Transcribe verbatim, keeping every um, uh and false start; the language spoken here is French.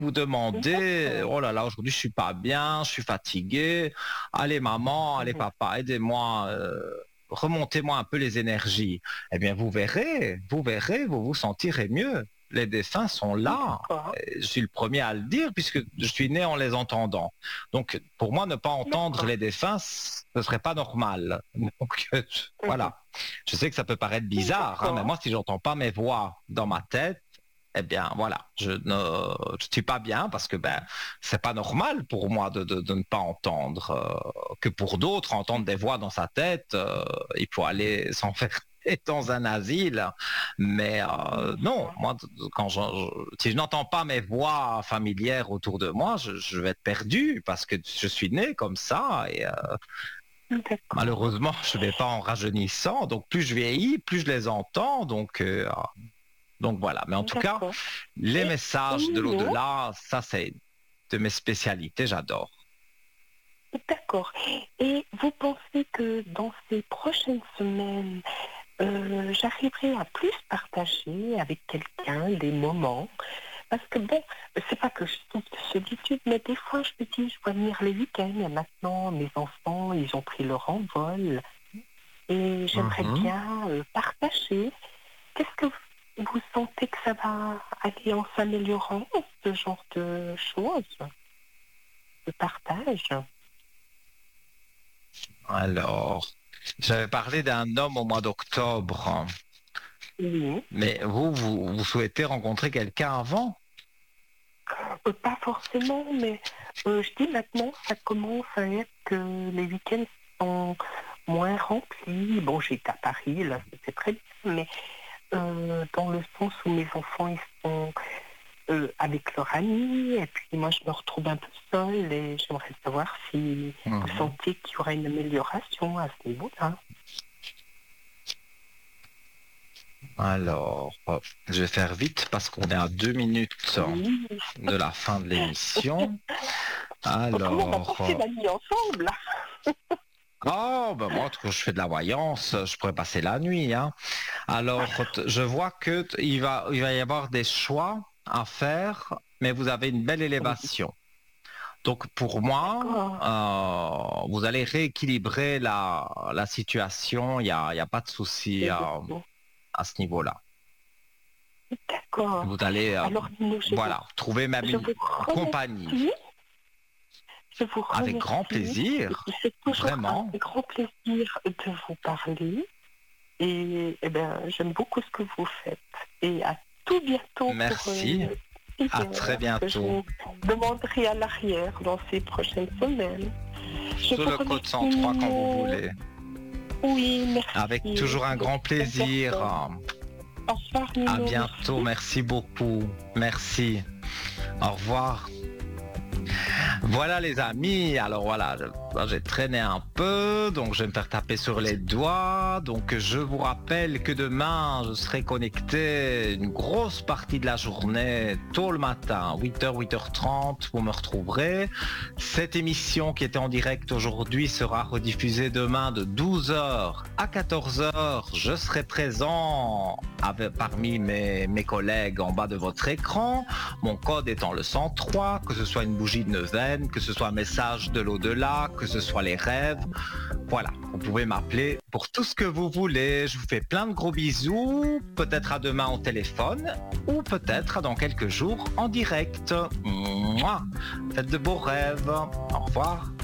vous demandez, oh là là, aujourd'hui je suis pas bien, je suis fatigué. Allez maman, allez Mhm. papa, aidez-moi, euh, remontez-moi un peu les énergies. Eh bien vous verrez, vous verrez, vous vous sentirez mieux. Les défunts sont là. D'accord, Je suis le premier à le dire puisque je suis né en les entendant. Donc pour moi, ne pas entendre d'accord. les défunts, ce serait pas normal. Donc euh, Mhm. voilà. Je sais que ça peut paraître bizarre, hein, mais D'accord, moi, si j'entends pas mes voix dans ma tête, eh bien, voilà, je ne je suis pas bien parce que ben c'est pas normal pour moi de, de, de ne pas entendre. Euh, que pour d'autres, entendre des voix dans sa tête, euh, il faut aller s'enfermer dans un asile. Mais euh, non, d'accord, moi, quand je, je- si je n'entends pas mes voix familières autour de moi, je, je vais être perdu parce que je suis né comme ça et euh, d'accord, malheureusement, je ne vais pas en rajeunissant. Donc, plus je vieillis, plus je les entends. Donc, euh, donc voilà. Mais en tout cas, d'accord. les Et messages de sinon, l'au-delà, ça, c'est de mes spécialités. J'adore. d'accord. Et vous pensez que dans ces prochaines semaines, euh, j'arriverai à plus partager avec quelqu'un des moments? Parce que bon, c'est pas que je souffre de solitude, mais des fois je me dis, je vais venir les week-ends et maintenant mes enfants, ils ont pris leur envol et j'aimerais Mhm. bien euh, partager. Qu'est-ce que vous sentez que ça va aller en s'améliorant, ce genre de choses, de partage? Alors, j'avais parlé d'un homme au mois d'octobre. Oui. Mais vous, vous, vous souhaitez rencontrer quelqu'un avant? Euh, pas forcément, mais euh, je dis maintenant, ça commence à être que les week-ends sont moins remplis. Bon, j'étais à Paris, là, c'est très bien, mais euh, dans le sens où mes enfants, ils sont euh, avec leurs amis, et puis moi, je me retrouve un peu seule, et j'aimerais savoir si vous Mhm. sentez qu'il y aura une amélioration à ce niveau-là. Alors, hop, je vais faire vite parce qu'on est à deux minutes Oui. de la fin de l'émission. Autrement, on va Alors, passer euh, la nuit ensemble. oh, ben moi, quand je fais de la voyance, je pourrais passer la nuit, hein. Alors, t- je vois que t- il va, il va y avoir des choix à faire, mais vous avez une belle Oui, élévation. Donc, pour moi, d'accord, euh, vous allez rééquilibrer la, la situation. Il n'y a, il y a pas de souci c'est euh, bon. à ce niveau-là. D'accord. Vous allez, euh, Alors, Dino, je vous, voilà, trouver même je une vous compagnie remercie. Je vous avec grand remercie. Et plaisir, puis, c'est toujours un vraiment. grand plaisir de vous parler. Et, eh ben, j'aime beaucoup ce que vous faites. Et à tout bientôt pour Merci. une À très prière que je bientôt. vous demanderai à l'arrière dans ces prochaines semaines. Je Sur vous le code remercie, cent trois quand vous Nino. voulez. Oui, Avec merci. toujours un C'est grand super plaisir. important. Au revoir, À Nino. bientôt. Merci. Merci beaucoup. Merci. Au revoir. Voilà les amis, alors voilà, je- j'ai traîné un peu, donc je vais me faire taper sur les doigts. Donc je vous rappelle que demain, je serai connecté une grosse partie de la journée, tôt le matin, huit heures, huit heures trente, vous me retrouverez. Cette émission qui était en direct aujourd'hui sera rediffusée demain de douze heures à quatorze heures. Je serai présent avec, parmi mes, mes collègues en bas de votre écran. Mon code étant le cent trois, que ce soit une bougie de neuvaine, que ce soit un message de l'au-delà, que ce soit les rêves. Voilà, vous pouvez m'appeler pour tout ce que vous voulez. Je vous fais plein de gros bisous. Peut-être à demain au téléphone ou peut-être à dans quelques jours en direct. Mouah. Faites de beaux rêves. Au revoir.